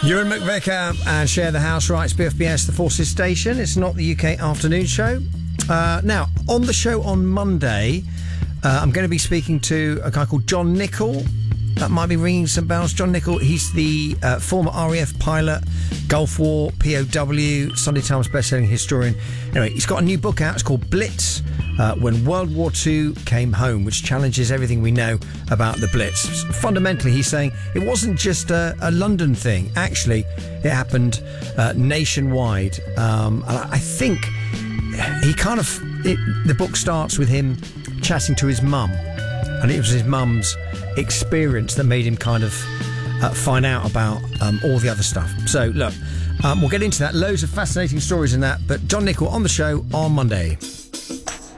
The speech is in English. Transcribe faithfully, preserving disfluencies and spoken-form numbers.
Ewan McVicker and Share the House Rights, B F B S, the Forces Station. It's not the U K afternoon show. Uh, now, on the show on Monday, uh, I'm going to be speaking to a guy called John Nichol. That might be ringing some bells. John Nichol, he's the uh, former R A F pilot, Gulf War, P O W, Sunday Times bestselling historian. Anyway, he's got a new book out. It's called Blitz, uh, When World War Two Came Home, which challenges everything we know about the Blitz. Fundamentally, he's saying it wasn't just a, a London thing. Actually, it happened uh, nationwide. Um, and I think he kind of... It, the book starts with him chatting to his mum. And it was his mum's experience that made him kind of uh, find out about um, all the other stuff. So, look, um, we'll get into that. Loads of fascinating stories in that. But John Nichol on the show on Monday.